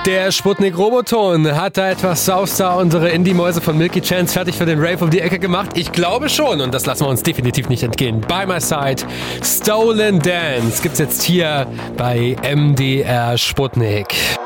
Der Sputnik Roboton hat da etwas Southstar, unsere Indie-Mäuse von Milky Chance, fertig für den Rave um die Ecke gemacht. Ich glaube schon, und das lassen wir uns definitiv nicht entgehen. By My Side, Stolen Dance gibt's jetzt hier bei MDR Sputnik.